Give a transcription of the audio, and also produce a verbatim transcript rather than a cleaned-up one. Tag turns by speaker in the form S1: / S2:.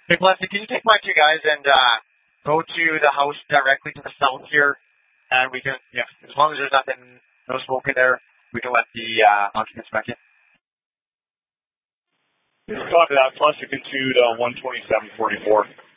S1: Hey, Blessing, can you take my two guys and uh, go to the house directly to the south here, and we can, yeah, as long as there's nothing, no smoke in there, we can let the uh, occupants back in.
S2: Copy that. Plus, you can shoot uh, one twenty-seven forty-four.